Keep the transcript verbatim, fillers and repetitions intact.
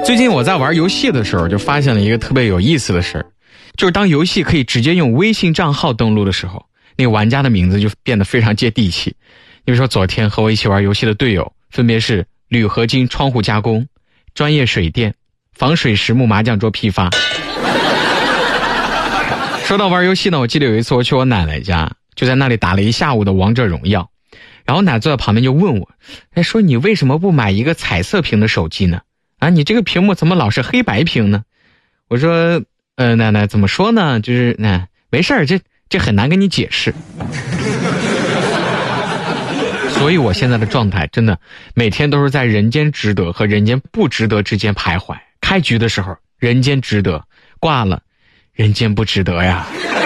最近我在玩游戏的时候，就发现了一个特别有意思的事儿，就是当游戏可以直接用微信账号登录的时候，那个玩家的名字就变得非常接地气。你比如说，昨天和我一起玩游戏的队友分别是铝合金窗户加工、专业水电、防水实木麻将桌批发。说到玩游戏呢，我记得有一次我去我奶奶家，就在那里打了一下午的王者荣耀，然后奶坐在旁边就问我，哎，说你为什么不买一个彩色屏的手机呢？啊，你这个屏幕怎么老是黑白屏呢？我说，呃，奶奶怎么说呢？就是那、呃、没事儿，这这很难跟你解释。所以我现在的状态真的每天都是在人间值得和人间不值得之间徘徊。开局的时候人间值得，挂了人间不值得呀。